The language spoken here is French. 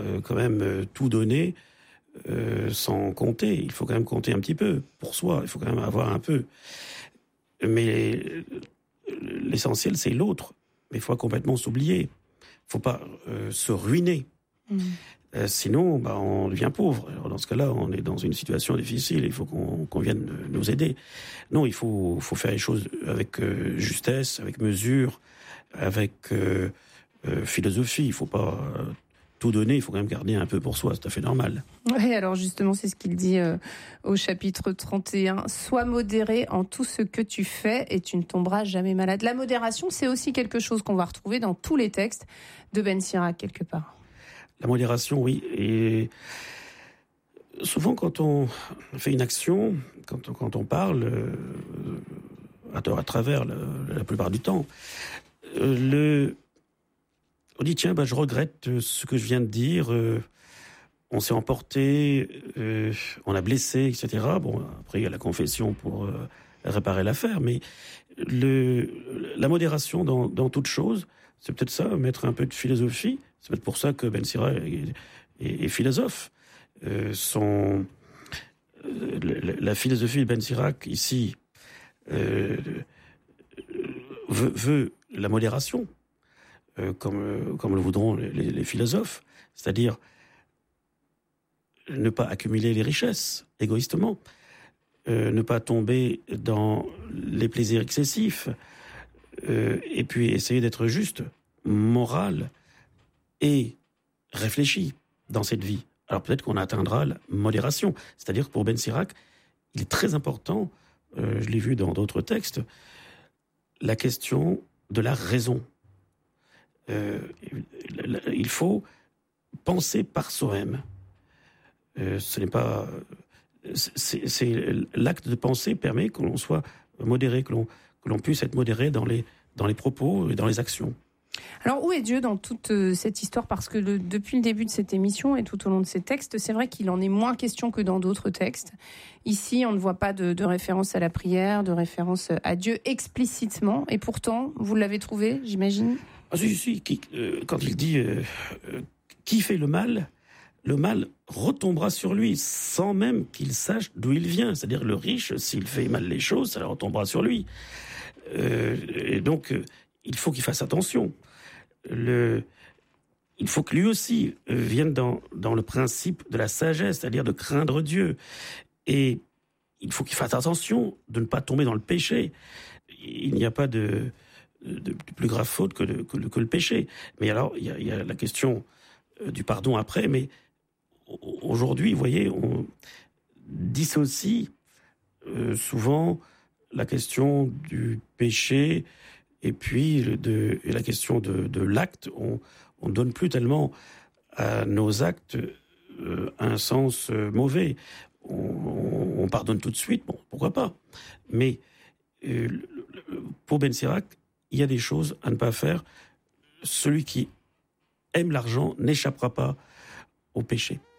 quand même tout donner sans compter. Il faut quand même compter un petit peu pour soi. Il faut quand même avoir un peu. Mais l'essentiel, c'est l'autre. Mais il faut pas complètement s'oublier. Il ne faut pas se ruiner. Sinon, on devient pauvre. Alors dans ce cas-là, on est dans une situation difficile. Il faut qu'on vienne nous aider. Non, il faut faire les choses avec justesse, avec mesure, avec philosophie. Il ne faut pas tout donner. Il faut quand même garder un peu pour soi. C'est tout à fait normal. Oui, alors justement, c'est ce qu'il dit au chapitre 31. Sois modéré en tout ce que tu fais et tu ne tomberas jamais malade. La modération, c'est aussi quelque chose qu'on va retrouver dans tous les textes de Ben Sirac, quelque part. La modération, oui. Et souvent, quand on fait une action, quand on parle, à travers la plupart du temps, on dit, tiens, je regrette ce que je viens de dire, on s'est emporté, on a blessé, etc. Bon, après, il y a la confession pour réparer l'affaire, mais la modération dans toute chose, c'est peut-être ça, mettre un peu de philosophie. C'est peut-être pour ça que Ben Sirac est philosophe. La philosophie de Ben Sirac, ici, veut la modération, comme le voudront les philosophes, c'est-à-dire ne pas accumuler les richesses égoïstement, ne pas tomber dans les plaisirs excessifs, et puis essayer d'être juste, moral et réfléchi dans cette vie. Alors peut-être qu'on atteindra la modération. C'est-à-dire que pour Ben Sirac, il est très important, je l'ai vu dans d'autres textes, la question de la raison. Il faut penser par soi-même. Ce n'est pas... l'acte de penser permet que l'on soit modéré, que l'on puisse être modéré dans les propos et dans les actions. Alors, où est Dieu dans toute cette histoire ? Parce que depuis le début de cette émission et tout au long de ces textes, c'est vrai qu'il en est moins question que dans d'autres textes. Ici, on ne voit pas de référence à la prière, de référence à Dieu explicitement. Et pourtant, vous l'avez trouvé, j'imagine ? Ah, si. Quand il dit qui fait le mal retombera sur lui, sans même qu'il sache d'où il vient. C'est-à-dire le riche, s'il fait mal les choses, ça retombera sur lui. Et donc, il faut qu'il fasse attention. Il faut que lui aussi vienne dans le principe de la sagesse, c'est-à-dire de craindre Dieu. Et il faut qu'il fasse attention de ne pas tomber dans le péché. Il n'y a pas de plus grave faute que le péché. Mais alors, il y a la question du pardon après, mais aujourd'hui, vous voyez, on dissocie souvent la question du péché et puis la question de l'acte. On ne donne plus tellement à nos actes un sens mauvais. On pardonne tout de suite, bon, pourquoi pas. Mais pour Ben Sirac, il y a des choses à ne pas faire. Celui qui aime l'argent n'échappera pas au péché.